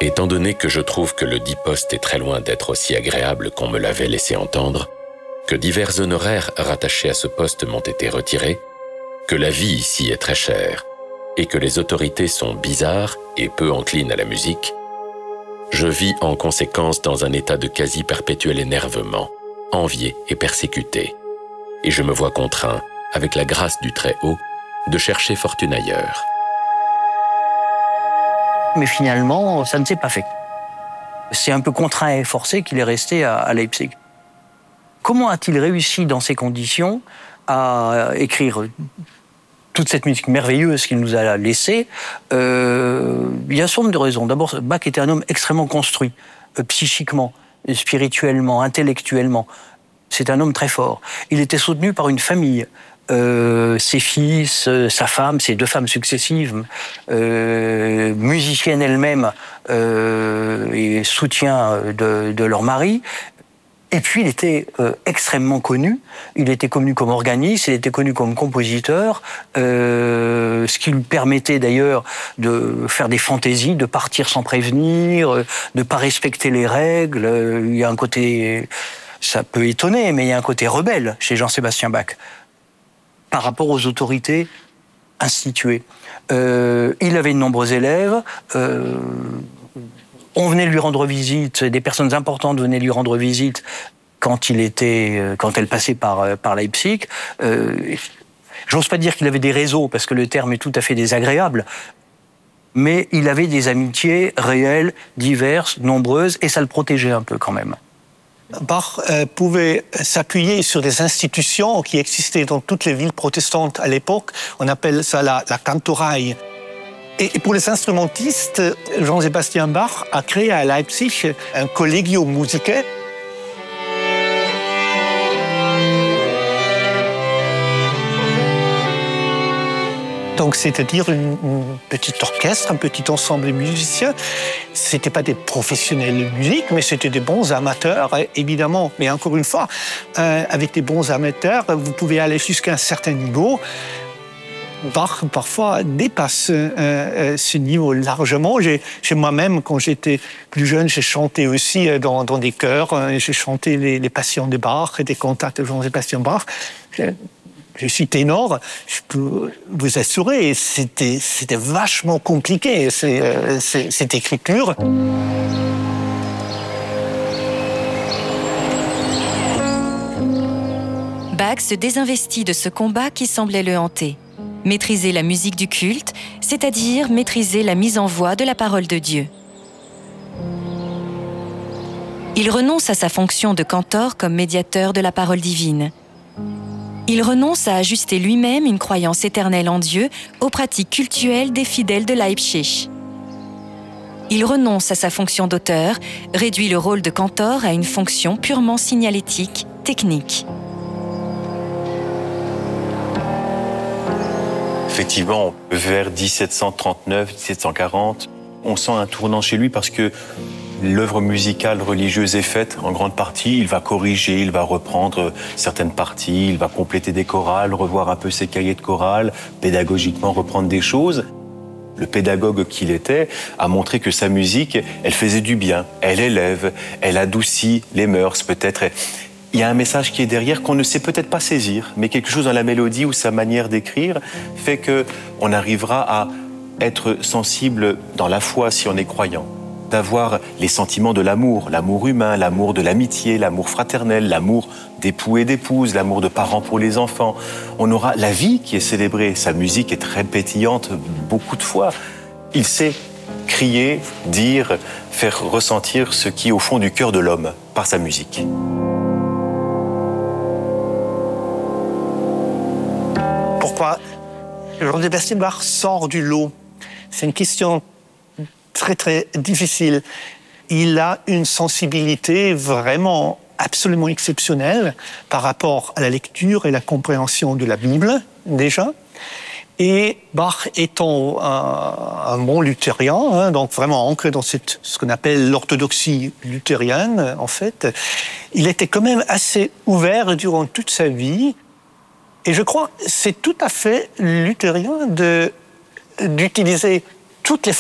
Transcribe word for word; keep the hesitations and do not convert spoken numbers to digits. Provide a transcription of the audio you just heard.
Étant donné que je trouve que le dit poste est très loin d'être aussi agréable qu'on me l'avait laissé entendre, que divers honoraires rattachés à ce poste m'ont été retirés, que la vie ici est très chère et que les autorités sont bizarres et peu enclines à la musique, je vis en conséquence dans un état de quasi-perpétuel énervement, envié et persécuté, et je me vois contraint, avec la grâce du Très-Haut, de chercher fortune ailleurs. Mais finalement, ça ne s'est pas fait. C'est un peu contraint et forcé qu'il est resté à, à Leipzig. Comment a-t-il réussi dans ces conditions à écrire toute cette musique merveilleuse qu'il nous a laissée? euh, Il y a un certain nombre de raisons. D'abord, Bach était un homme extrêmement construit, euh, psychiquement, spirituellement, intellectuellement. C'est un homme très fort. Il était soutenu par une famille. Euh, ses fils, euh, sa femme, ses deux femmes successives, euh, musiciennes elles-mêmes euh, et soutien de, de leur mari. Et puis il était euh, extrêmement connu. Il était connu comme organiste, il était connu comme compositeur, euh, ce qui lui permettait d'ailleurs de faire des fantaisies, de partir sans prévenir, de ne pas respecter les règles. Il y a un côté, ça peut étonner, mais il y a un côté rebelle chez Jean-Sébastien Bach par rapport aux autorités instituées. Euh, il avait de nombreux élèves. Euh, on venait lui rendre visite, des personnes importantes venaient lui rendre visite quand il était, quand elle passait par, par Leipzig. Euh, j'ose pas dire qu'il avait des réseaux, parce que le terme est tout à fait désagréable, mais il avait des amitiés réelles, diverses, nombreuses, et ça le protégeait un peu quand même. Bach euh, pouvait s'appuyer sur des institutions qui existaient dans toutes les villes protestantes à l'époque. On appelle ça la, la Kantorei. Et pour les instrumentistes, Jean-Sébastien Bach a créé à Leipzig un Collegio Musicae. Donc, c'est-à-dire une, une petite orchestre, un petit ensemble de musiciens. C'était pas des professionnels de musique, mais c'était des bons amateurs, évidemment. Mais encore une fois, euh, avec des bons amateurs, vous pouvez aller jusqu'à un certain niveau. Bach, parfois, dépasse euh, euh, ce niveau largement. J'ai, j'ai moi-même, quand j'étais plus jeune, j'ai chanté aussi dans, dans des chœurs. J'ai chanté les, les Passions de Bach et des cantates de Jean-Sébastien Bach. J'ai, Je suis ténor, je peux vous assurer, c'était, c'était vachement compliqué, c'est, euh, c'est, cette écriture. Bach se désinvestit de ce combat qui semblait le hanter. Maîtriser la musique du culte, c'est-à-dire maîtriser la mise en voix de la parole de Dieu. Il renonce à sa fonction de cantor comme médiateur de la parole divine. Il renonce à ajuster lui-même une croyance éternelle en Dieu aux pratiques cultuelles des fidèles de Leipzig. Il renonce à sa fonction d'auteur, réduit le rôle de cantor à une fonction purement signalétique, technique. Effectivement, vers dix-sept cent trente-neuf, dix-sept cent quarante, on sent un tournant chez lui parce que l'œuvre musicale religieuse est faite en grande partie. Il va corriger, il va reprendre certaines parties, il va compléter des chorales, revoir un peu ses cahiers de chorale, pédagogiquement reprendre des choses. Le pédagogue qu'il était a montré que sa musique, elle faisait du bien, elle élève, elle adoucit les mœurs peut-être. Il y a un message qui est derrière qu'on ne sait peut-être pas saisir, mais quelque chose dans la mélodie ou sa manière d'écrire fait qu'on arrivera à être sensible dans la foi si on est croyant, d'avoir les sentiments de l'amour, l'amour humain, l'amour de l'amitié, l'amour fraternel, l'amour d'époux et d'épouses, l'amour de parents pour les enfants. On aura la vie qui est célébrée. Sa musique est très pétillante beaucoup de fois. Il sait crier, dire, faire ressentir ce qui est au fond du cœur de l'homme par sa musique. Pourquoi Jean-Sébastien Bach sort du lot? C'est une question très très difficile. Il a une sensibilité vraiment absolument exceptionnelle par rapport à la lecture et la compréhension de la Bible, déjà. Et Bach étant un, un bon luthérien, hein, donc vraiment ancré dans cette, ce qu'on appelle l'orthodoxie luthérienne, en fait, il était quand même assez ouvert durant toute sa vie. Et je crois que c'est tout à fait luthérien de, d'utiliser toutes les